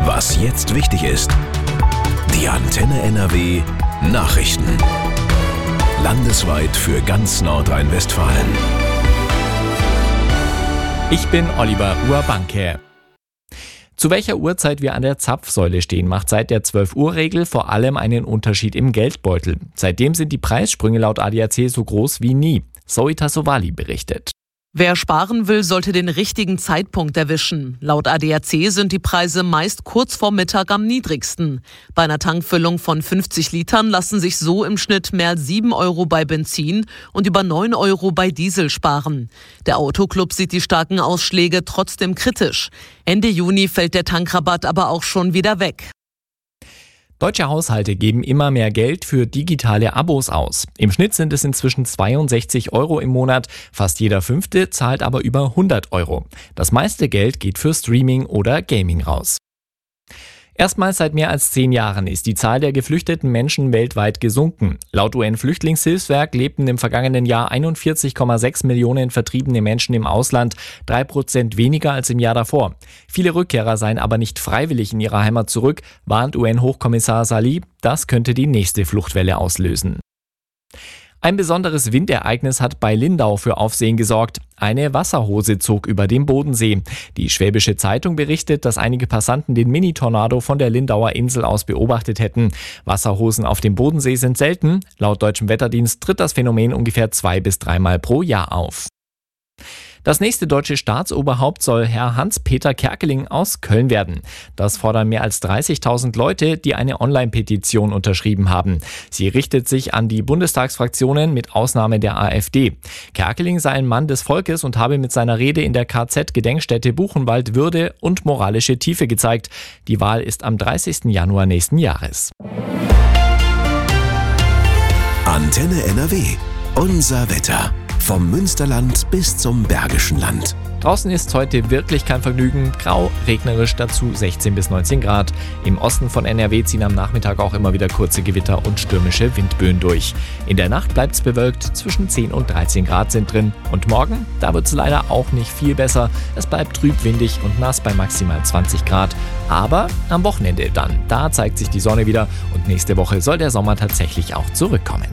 Was jetzt wichtig ist. Die Antenne NRW Nachrichten. Landesweit für ganz Nordrhein-Westfalen. Ich bin Oliver Urbanke. Zu welcher Uhrzeit wir an der Zapfsäule stehen, macht seit der 12-Uhr-Regel vor allem einen Unterschied im Geldbeutel. Seitdem sind die Preissprünge laut ADAC so groß wie nie. Zoe Tassovali berichtet. Wer sparen will, sollte den richtigen Zeitpunkt erwischen. Laut ADAC sind die Preise meist kurz vor Mittag am niedrigsten. Bei einer Tankfüllung von 50 Litern lassen sich so im Schnitt mehr als 7 Euro bei Benzin und über 9 Euro bei Diesel sparen. Der Autoclub sieht die starken Ausschläge trotzdem kritisch. Ende Juni fällt der Tankrabatt aber auch schon wieder weg. Deutsche Haushalte geben immer mehr Geld für digitale Abos aus. Im Schnitt sind es inzwischen 62 Euro im Monat. Fast jeder Fünfte zahlt aber über 100 Euro. Das meiste Geld geht für Streaming oder Gaming raus. Erstmals seit mehr als 10 Jahren ist die Zahl der geflüchteten Menschen weltweit gesunken. Laut UN-Flüchtlingshilfswerk lebten im vergangenen Jahr 41,6 Millionen vertriebene Menschen im Ausland, 3% weniger als im Jahr davor. Viele Rückkehrer seien aber nicht freiwillig in ihrer Heimat zurück, warnt UN-Hochkommissar Salih. Das könnte die nächste Fluchtwelle auslösen. Ein besonderes Windereignis hat bei Lindau für Aufsehen gesorgt. Eine Wasserhose zog über den Bodensee. Die Schwäbische Zeitung berichtet, dass einige Passanten den Mini-Tornado von der Lindauer Insel aus beobachtet hätten. Wasserhosen auf dem Bodensee sind selten. Laut deutschem Wetterdienst tritt das Phänomen ungefähr 2- bis 3-mal pro Jahr auf. Das nächste deutsche Staatsoberhaupt soll Herr Hans-Peter Kerkeling aus Köln werden. Das fordern mehr als 30.000 Leute, die eine Online-Petition unterschrieben haben. Sie richtet sich an die Bundestagsfraktionen mit Ausnahme der AfD. Kerkeling sei ein Mann des Volkes und habe mit seiner Rede in der KZ-Gedenkstätte Buchenwald Würde und moralische Tiefe gezeigt. Die Wahl ist am 30. Januar nächsten Jahres. Antenne NRW. Unser Wetter. Vom Münsterland bis zum Bergischen Land. Draußen ist heute wirklich kein Vergnügen. Grau, regnerisch, dazu 16 bis 19 Grad. Im Osten von NRW ziehen am Nachmittag auch immer wieder kurze Gewitter und stürmische Windböen durch. In der Nacht bleibt es bewölkt, zwischen 10 und 13 Grad sind drin. Und morgen, da wird es leider auch nicht viel besser. Es bleibt trüb, windig und nass bei maximal 20 Grad. Aber am Wochenende dann, da zeigt sich die Sonne wieder und nächste Woche soll der Sommer tatsächlich auch zurückkommen.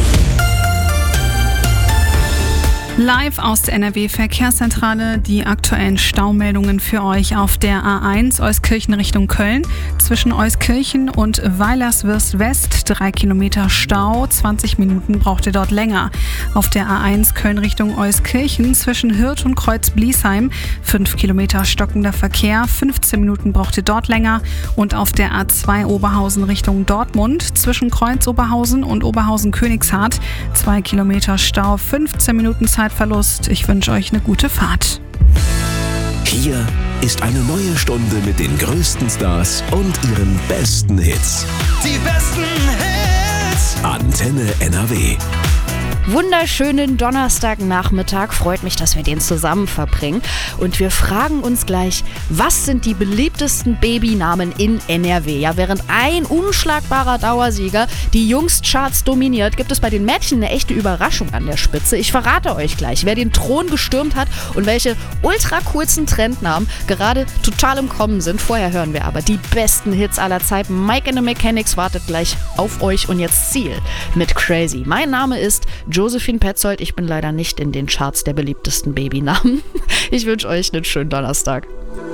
Live aus der NRW-Verkehrszentrale die aktuellen Staumeldungen für euch auf der A1 Euskirchen Richtung Köln. Zwischen Euskirchen und Weilerswürst West 3 Kilometer Stau, 20 Minuten braucht ihr dort länger. Auf der A1 Köln Richtung Euskirchen zwischen Hürth und Kreuz-Bliesheim 5 Kilometer stockender Verkehr, 15 Minuten braucht ihr dort länger. Und auf der A2 Oberhausen Richtung Dortmund zwischen Kreuz-Oberhausen und Oberhausen-Königshardt 2 Kilometer Stau, 15 Minuten Zeitverlust. Ich wünsche euch eine gute Fahrt. Hier ist eine neue Stunde mit den größten Stars und ihren besten Hits. Die besten Hits. Antenne NRW. Wunderschönen Donnerstagnachmittag. Freut mich, dass wir den zusammen verbringen. Und wir fragen uns gleich, was sind die beliebtesten Babynamen in NRW? Ja, während ein unschlagbarer Dauersieger die Jungscharts dominiert, gibt es bei den Mädchen eine echte Überraschung an der Spitze. Ich verrate euch gleich, wer den Thron gestürmt hat und welche ultra kurzen Trendnamen gerade total im Kommen sind. Vorher hören wir aber die besten Hits aller Zeiten. Mike and the Mechanics wartet gleich auf euch und jetzt Ziel mit Crazy. Mein Name ist Josephine Petzold. Ich bin leider nicht in den Charts der beliebtesten Babynamen. Ich wünsche euch einen schönen Donnerstag.